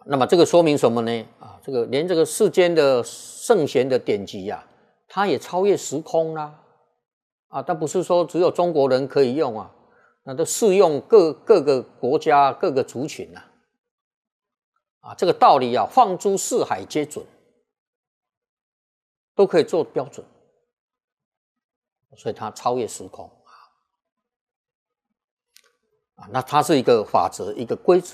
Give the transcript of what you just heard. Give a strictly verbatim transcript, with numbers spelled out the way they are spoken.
那么这个说明什么呢？啊，这个连这个世间的圣贤的典籍呀、啊，它也超越时空啦、啊，啊，但不是说只有中国人可以用啊，那都适用各各个国家各个族群呐、啊，啊，这个道理啊，放诸四海皆准，都可以做标准，所以它超越时空啊，啊，那它是一个法则，一个规则。